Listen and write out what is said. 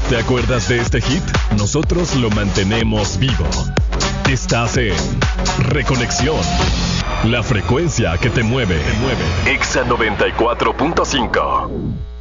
¿Te acuerdas de este hit? Nosotros lo mantenemos vivo. Estás en Reconexión. La frecuencia que te mueve. Exa 94.5.